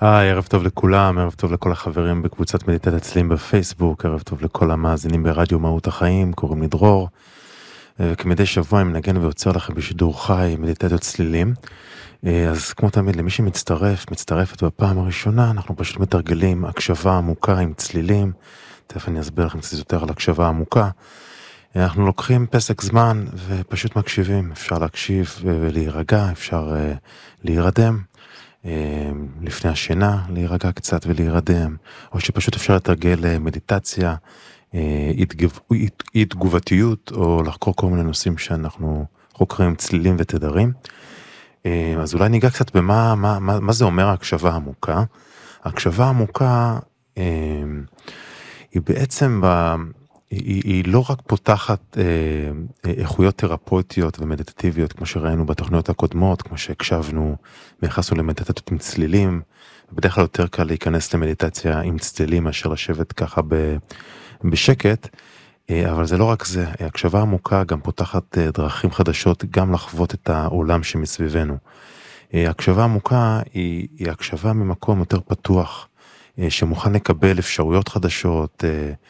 ערב טוב לכולם, ערב טוב לכל החברים בקבוצת מדיטת הצלילים בפייסבוק, ערב טוב לכל המאזינים ברדיו מהות החיים, קוראים לי דרור, וכמדי שבוע אני מנגן ויוצר לכם בשידור חי מדיטת צלילים. אז כמו תמיד, למי מצטרפת בפעם הראשונה, אנחנו פשוט מתרגלים הקשבה עמוקה עם צלילים. תכף אני אסביר לכם קצת יותר על הקשבה עמוקה. אנחנו לוקחים פסק זמן ופשוט מקשיבים, אפשר להקשיב ולהירגע, אפשר להירדם. לפני השינה, להירגע קצת ולהירדם, או שפשוט אפשר לתרגל מדיטציה, אי תגובתיות, או לחקור כל מיני נושאים שאנחנו חוקרים צלילים ותדרים. אז אולי ניגע קצת מה זה אומר ההקשבה העמוקה. ההקשבה העמוקה היא בעצם היא לא רק פותחת איכויות תרפויטיות ומדיטטיביות, כמו שראינו בתוכניות הקודמות, כמו שהקשבנו ויחסנו למדיטציות עם צלילים, בדרך כלל יותר קל להיכנס למדיטציה עם צלילים מאשר לשבת ככה בשקט, אבל זה לא רק זה, הקשבה עמוקה גם פותחת דרכים חדשות, גם לחוות את העולם שמסביבנו. הקשבה עמוקה היא הקשבה ממקום יותר פתוח, שמוכן לקבל אפשרויות חדשות,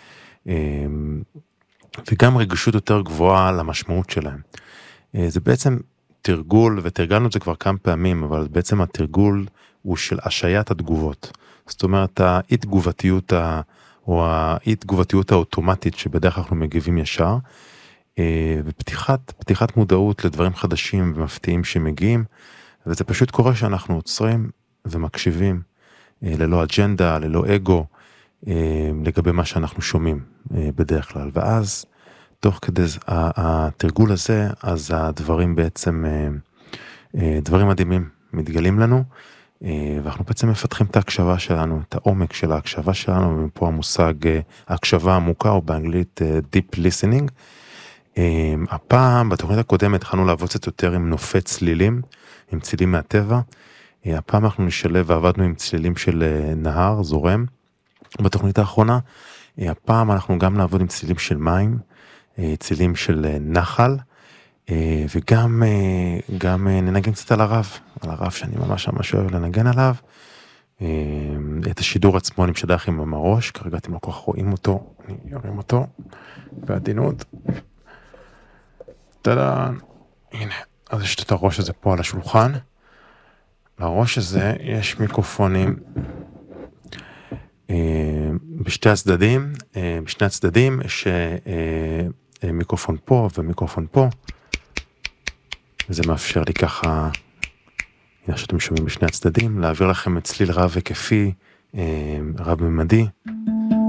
וגם רגישות יותר גבוהה למשמעות שלהם. זה בעצם תרגול, ותרגלנו את זה כבר כמה פעמים, אבל בעצם התרגול הוא של השעיית התגובות. זאת אומרת, האי-תגובתיות או האי-תגובתיות האוטומטית שבדרך כלל אנחנו מגיבים ישר, ופתיחת מודעות לדברים חדשים ומפתיעים שמגיעים, וזה פשוט קורה שאנחנו עוצרים ומקשיבים ללא אג'נדה, ללא אגו, לגבי מה שאנחנו שומעים בדרך כלל. ואז תוך כדי התרגול הזה, אז הדברים בעצם, דברים מדהימים מתגלים לנו, ואנחנו בעצם מפתחים את ההקשבה שלנו, את העומק של ההקשבה שלנו, ומפה המושג הקשבה עמוקה, או באנגלית Deep Listening. הפעם, בתוכנית הקודמת, התחלנו לעבוד קצת יותר עם נופי צלילים, עם צלילים מהטבע. הפעם אנחנו נשלב ועבדנו עם צלילים של נהר, זורם. בתוכנית האחרונה, הפעם אנחנו גם נעבוד עם צלילים של מים, צלילים של נחל, וגם ננגן קצת על הרב שאני ממש אוהב לנגן עליו. את השידור עצמו אני משדך עם הראש, כרגע אתם לא כל כך רואים אותו, אני יורים אותו בעדינות. תדען, הנה, אז יש את הראש הזה פה על השולחן. לראש הזה יש מיקרופונים בשני הצדדים יש מיקרופון פה ומיקרופון פה, וזה מאפשר לי ככה, הנה שאתם שומעים בשני הצדדים, להעביר לכם את צליל רב היקפי, רב ממדי,